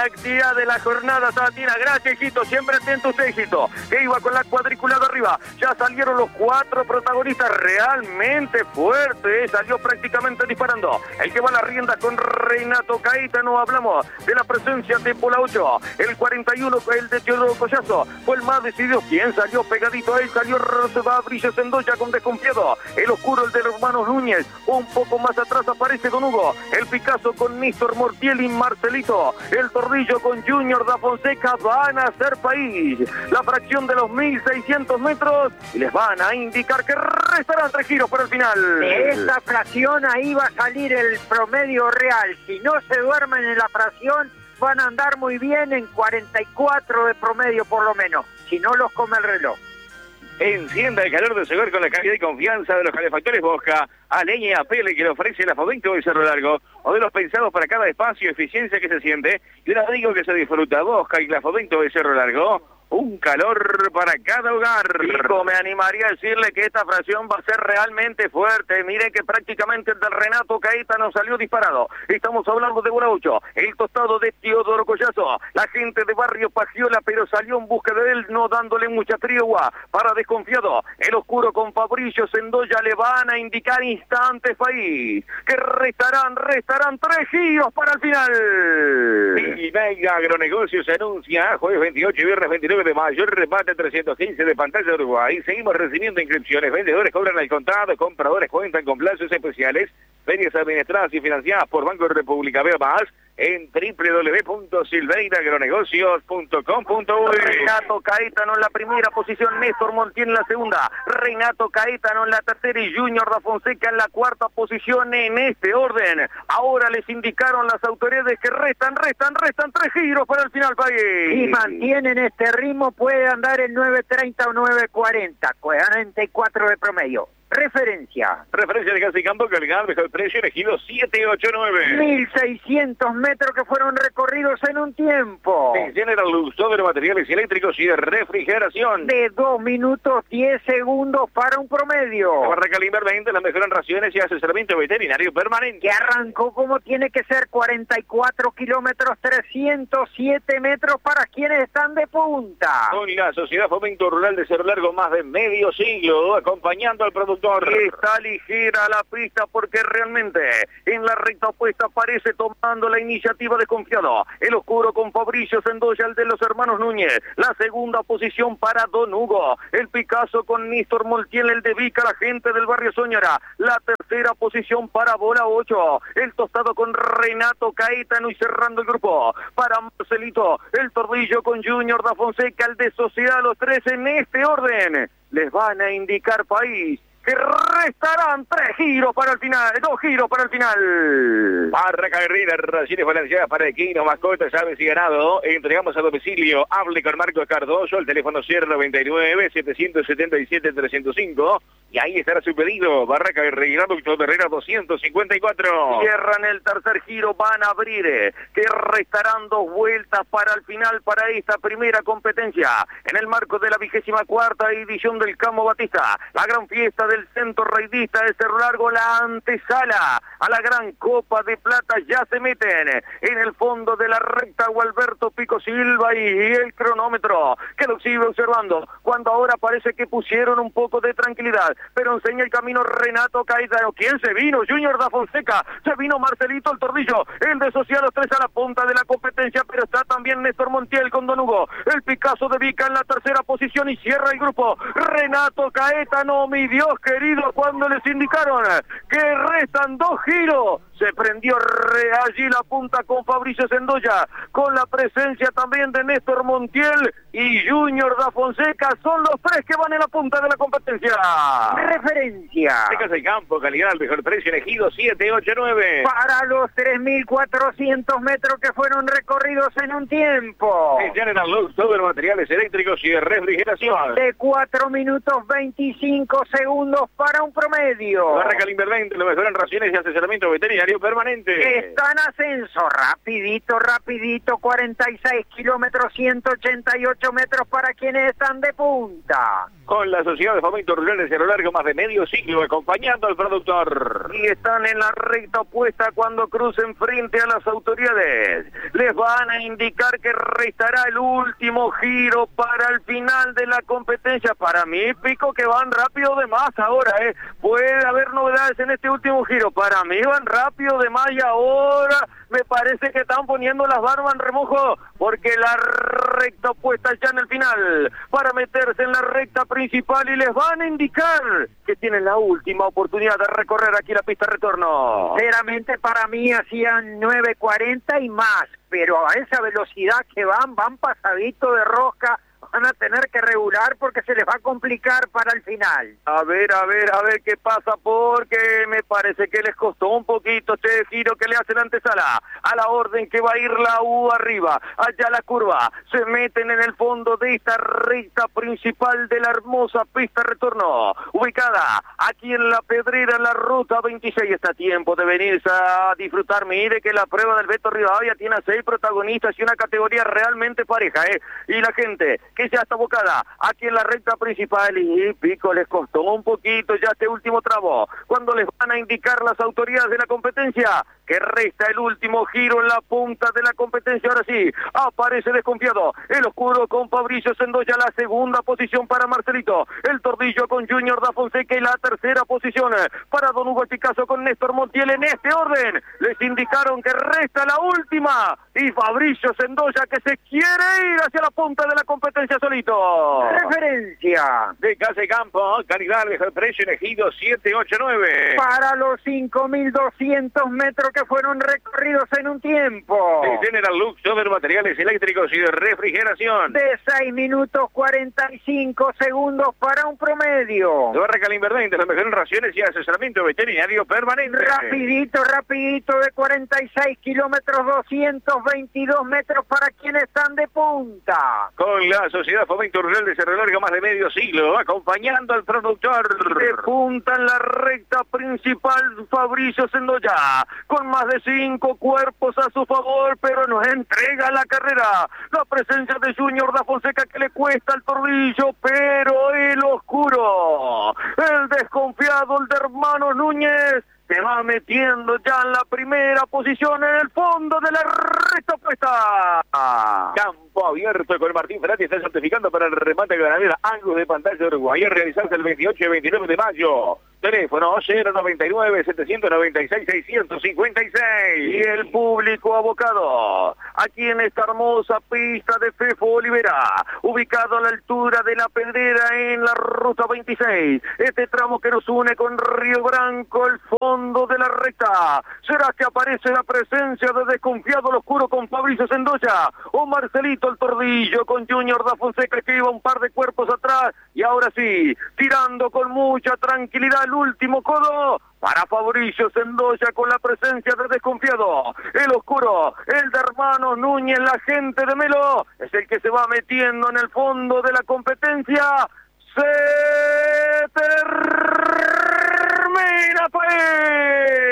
actividad de la jornada sabatina. Gracias, hijito, siempre atento usted, hijito, que iba con la cuadriculada arriba. Ya salieron los 4 protagonistas realmente fuertes, salió prácticamente disparando. El que va a la rienda con Renato Caetano, hablamos de la presencia de Pola 8, el 41, el de Teodoro Collazo, fue el más decidido. ¿Quién salió pegadito a él? Salió Fabricio Sendoya con desconfiado. El oscuro, el de los hermanos Núñez. Un poco más atrás aparece Don Hugo. El Picasso con Néstor Mortiel y Marcelito. El Tordillo con Junior da Fonseca van a hacer país. La fracción de los 1600 metros y les van a indicar que restarán 3 giros para el final. De esta fracción ahí va a salir el promedio real. Si no se duermen en la fracción, van a andar muy bien en 44 de promedio por lo menos. Si no los come el reloj. Encienda el calor de su hogar con la calidad y confianza de los calefactores Bosca, a leña y a pele que le ofrece la Fomento de Cerro Largo. Modelos pensados para cada espacio, eficiencia que se siente y un abrigo que se disfruta. Bosca y la Fomento de Cerro Largo, un calor para cada hogar. Hijo, me animaría a decirle que esta fracción va a ser realmente fuerte. Mire que prácticamente el del Renato Caetano salió disparado. Estamos hablando de Bola 8, el tostado de Teodoro Collazo. La gente de Barrio Pagiola, pero salió en busca de él, no dándole mucha tregua. Para desconfiado, el oscuro con Fabricio Sendoya le van a indicar instantes país. Que restarán 3 giros para el final. Y Mega Agronegocios anuncia jueves 28 y viernes 29 de mayo el remate 315 de Pantalla de Uruguay. Seguimos recibiendo inscripciones. Vendedores cobran al contado, compradores cuentan con plazos especiales. Ferias administradas y financiadas por Banco de República. Vea más en www.silveiraagronegocios.com.uy. Renato Caetano en la primera posición, Néstor Montiel en la segunda, Renato Caetano en la tercera y Junior da Fonseca en la cuarta posición en este orden. Ahora les indicaron las autoridades que restan 3 giros para el final, país. Si mantienen este ritmo puede andar en 9.30 o 9.40, 44 de promedio. Referencia de Casa y Campo, calidad, mejor precio, elegido 789. 1600 metros que fueron recorridos en un tiempo. General Luz, todo de materiales eléctricos y de refrigeración. De 2 minutos 10 segundos para un promedio. Barraca Limber 20, las mejores raciones y asesoramiento veterinario permanente. Que arrancó como tiene que ser, 44 kilómetros, 307 metros para quienes están de punta. Con la Sociedad Fomento Rural de Cerro Largo, más de medio siglo, acompañando al productor. Está ligera la pista porque realmente en la recta opuesta aparece tomando la iniciativa desconfiado. El oscuro con Fabricio Sendoya, el de los hermanos Núñez. La segunda posición para Don Hugo. El Picasso con Néstor Montiel, el de Vica, la gente del barrio Soñora. La tercera posición para Bola 8. El tostado con Renato Caetano y cerrando el grupo. Para Marcelito, el Tordillo con Junior da Fonseca, el de Sociedad, los 3 en este orden. Les van a indicar país. Que restarán 3 giros para el final, 2 giros para el final. Barraca Guerrera, raciones balanceadas para equinos, mascotas, aves y ganado. Entregamos a domicilio. Hable con Marcos Cardoso, el teléfono 099-777-305. Y ahí estará su pedido. Barraca Guerrera, Doctor Herrera 254. Cierran el tercer giro, van a abrir. Que restarán 2 vueltas para el final para esta primera competencia. En el marco de la 24ª edición del Camo Batista. La gran fiesta del Centro Raidista de Cerro Largo, la antesala a la gran Copa de Plata. Ya se meten en el fondo de la recta Gualberto Pico Silva y el cronómetro que lo sigue observando cuando ahora parece que pusieron un poco de tranquilidad, pero enseña el camino Renato Caetano. ¿Quién se vino? Junior da Fonseca, se vino Marcelito, el Tordillo, el de Social, los 3 a la punta de la competencia, pero está también Néstor Montiel con Don Hugo, el Picasso de Vica en la tercera posición y cierra el grupo Renato Caetano. Mi Dios querido, cuando les indicaron que restan 2 giros, se prendió allí la punta con Fabricio Sendoya, con la presencia también de Néstor Montiel y Junior da Fonseca. Son los 3 que van en la punta de la competencia. Referencia de Casa y Campo, calidad, el mejor precio, elegido 789. para los 3.400 metros que fueron recorridos en un tiempo. General Luz, todo de materiales eléctricos y de refrigeración. De 4 minutos 25 segundos para un promedio. Barraca Limber 20, lo mejor en raciones y asesoramiento veterinario permanente. Está en ascenso, rapidito, 46 kilómetros, 188 metros para quienes están de punta. con la Sociedad de Fomento Rural de Cerro Largo, más de medio siglo acompañando al productor. Y están en la recta opuesta cuando crucen frente a las autoridades. Les van a indicar que restará el último giro para el final de la competencia. Para mí, Pico, que van rápido de más ahora, Puede haber novedades en este último giro. Para mí van rápido de más y ahora me parece que están poniendo las barbas en remojo porque la recta opuesta ya en el final para meterse en la recta principal y les van a indicar que tienen la última oportunidad de recorrer aquí la pista de retorno. Sinceramente para mí hacían 9:40 y más, pero a esa velocidad que van pasadito de rosca. Van a tener que regular porque se les va a complicar para el final. A ver qué pasa, porque me parece que les costó un poquito este giro que le hace la antesala a la orden que va a ir la U arriba. Allá la curva, se meten en el fondo de esta recta principal de la hermosa pista de retorno, ubicada aquí en La Pedrera, en la ruta 26. Está a tiempo de venirse a disfrutar. Mire que la prueba del Beto Rivadavia tiene a 6 protagonistas y una categoría realmente pareja, y la gente que ya está abocada aquí en la recta principal y Pico les costó un poquito ya este último tramo, cuando les van a indicar las autoridades de la competencia que resta el último giro en la punta de la competencia. Ahora sí, aparece desconfiado el oscuro con Fabricio Sendoya, la segunda posición para Marcelito, el Tordillo con Junior da Fonseca y la tercera posición para Don Hugo Picasso con Néstor Montiel. En este orden les indicaron que resta la última y Fabricio Sendoya que se quiere ir hacia la punta de la competencia solito. Referencia de Casa y Campo, calidad de precio elegido 789. Para los 5.200 metros que fueron recorridos en un tiempo. De General Lux, sobre materiales eléctricos y de refrigeración. De 6 minutos 45 segundos para un promedio. De Barraca Inverdente, las mejores raciones y asesoramiento veterinario permanente. Rapidito de 46 kilómetros, 222 metros para quienes están de punta. Con la Sociedad Fomento Rural de Cerro Largo, más de medio siglo, acompañando al productor. De punta en la recta principal, Fabricio Sendoya, con más de 5 cuerpos a su favor, pero nos entrega la carrera. La presencia de Junior da Fonseca que le cuesta al Tordillo, pero el oscuro, el desconfiado, el de Hermanos Núñez, se va metiendo ya en la primera posición en el fondo de la recta opuesta. Campo abierto con Martín Ferrati, está certificando para el remate ganadera Angus de Pantalla Uruguay, a realizarse el 28 y 29 de mayo. Teléfono 099-796-656. Y el público abocado aquí en esta hermosa pista de Fefo Olivera, ubicado a la altura de La Pedrera en la ruta 26. Este tramo que nos une con Río Branco, el fondo de la recta. ¿Será que aparece la presencia de desconfiado el oscuro con Fabricio Sendoya o Marcelito el Tordillo con Junior da Fonseca que iba un par de cuerpos atrás? Y ahora sí, tirando con mucha tranquilidad el último codo para Fabricio Sendoya con la presencia de desconfiado. El oscuro, el de Hermanos Núñez, la gente de Melo, es el que se va metiendo en el fondo de la competencia. Se termina, pues.